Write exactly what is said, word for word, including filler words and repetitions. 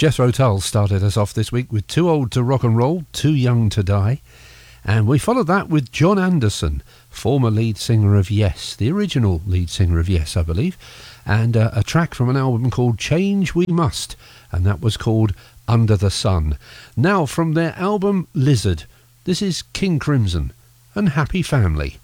Jethro Tull started us off this week with Too Old to Rock and Roll, Too Young to Die. And we followed that with John Anderson, former lead singer of Yes, the original lead singer of Yes, I believe, and uh, a track from an album called Change We Must, and that was called Under the Sun. Now, from their album Lizard, this is King Crimson and Happy Family.